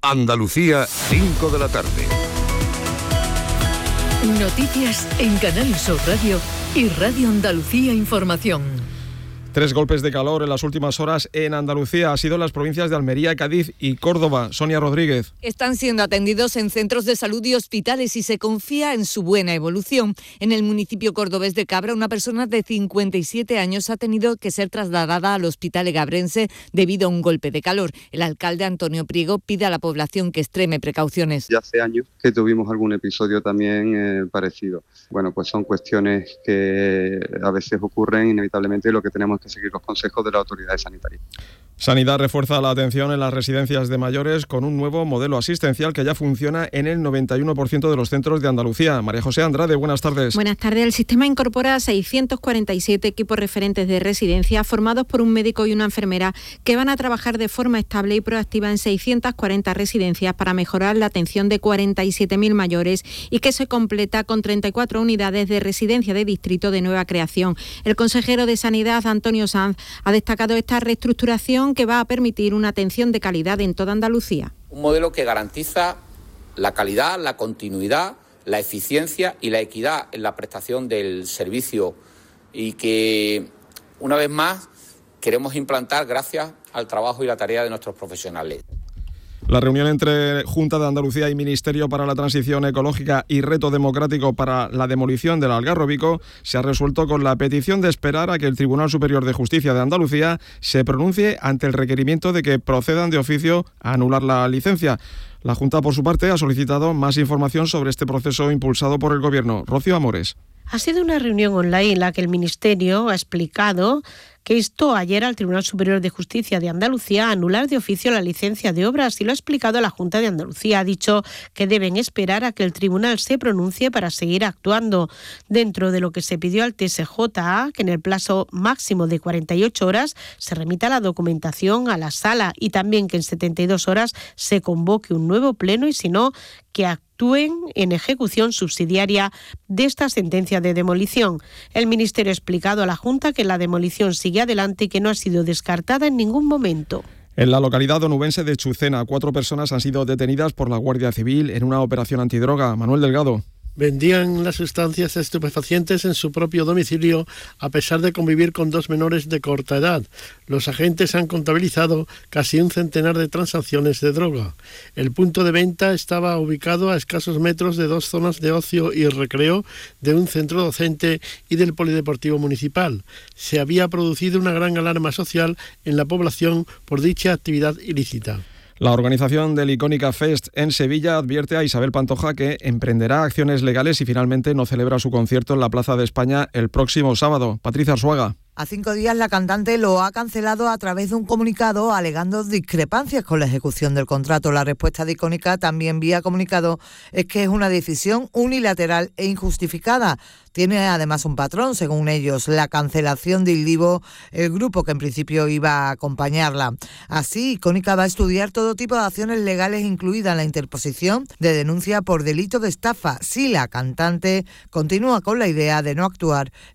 Andalucía, 5 de la tarde. Noticias en Canal Sur Radio y Radio Andalucía Información. 3 golpes de calor en las últimas horas en Andalucía. Ha sido en las provincias de Almería, Cádiz y Córdoba. Sonia Rodríguez. Están siendo atendidos en centros de salud y hospitales y se confía en su buena evolución. En el municipio cordobés de Cabra, una persona de 57 años ha tenido que ser trasladada al hospital egabrense debido a un golpe de calor. El alcalde Antonio Priego pide a la población que extreme precauciones. Ya hace años que tuvimos algún episodio también parecido. Bueno, pues son cuestiones que a veces ocurren inevitablemente y lo que tenemos que seguir los consejos de las autoridades sanitarias. Sanidad refuerza la atención en las residencias de mayores con un nuevo modelo asistencial que ya funciona en el 91% de los centros de Andalucía. María José Andrade, buenas tardes. Buenas tardes. El sistema incorpora 647 equipos referentes de residencia formados por un médico y una enfermera que van a trabajar de forma estable y proactiva en 640 residencias para mejorar la atención de 47.000 mayores y que se completa con 34 unidades de residencia de distrito de nueva creación. El consejero de Sanidad, Antonio Sanz, ha destacado esta reestructuración que va a permitir una atención de calidad en toda Andalucía. Un modelo que garantiza la calidad, la continuidad, la eficiencia y la equidad en la prestación del servicio y que, una vez más, queremos implantar gracias al trabajo y la tarea de nuestros profesionales. La reunión entre Junta de Andalucía y Ministerio para la Transición Ecológica y Reto Democrático para la demolición del Algarrobico se ha resuelto con la petición de esperar a que el Tribunal Superior de Justicia de Andalucía se pronuncie ante el requerimiento de que procedan de oficio a anular la licencia. La Junta, por su parte, ha solicitado más información sobre este proceso impulsado por el Gobierno. Rocío Amores. Ha sido una reunión online en la que el Ministerio ha explicado que instó ayer al Tribunal Superior de Justicia de Andalucía a anular de oficio la licencia de obras y lo ha explicado la Junta de Andalucía. Ha dicho que deben esperar a que el tribunal se pronuncie para seguir actuando dentro de lo que se pidió al TSJA, que en el plazo máximo de 48 horas se remita la documentación a la sala y también que en 72 horas se convoque un nuevo pleno y si no, que actúen en ejecución subsidiaria de esta sentencia de demolición. El Ministerio ha explicado a la Junta que la demolición sigue adelante y que no ha sido descartada en ningún momento. En la localidad onubense de Chucena, 4 personas han sido detenidas por la Guardia Civil en una operación antidroga. Manuel Delgado. Vendían las sustancias estupefacientes en su propio domicilio a pesar de convivir con 2 menores de corta edad. Los agentes han contabilizado casi un centenar de transacciones de droga. El punto de venta estaba ubicado a escasos metros de 2 zonas de ocio y recreo, de un centro docente y del polideportivo municipal. Se había producido una gran alarma social en la población por dicha actividad ilícita. La organización del Icónica Fest en Sevilla advierte a Isabel Pantoja que emprenderá acciones legales si finalmente no celebra su concierto en la Plaza de España el próximo sábado. Patricia Arzuaga. A 5 días la cantante lo ha cancelado a través de un comunicado alegando discrepancias con la ejecución del contrato. La respuesta de Icónica, también vía comunicado, es que es una decisión unilateral e injustificada. Tiene además un patrón, según ellos, la cancelación de Il Divo, el grupo que en principio iba a acompañarla. Así, Icónica va a estudiar todo tipo de acciones legales, incluida la interposición de denuncia por delito de estafa, si la cantante continúa con la idea de no actuar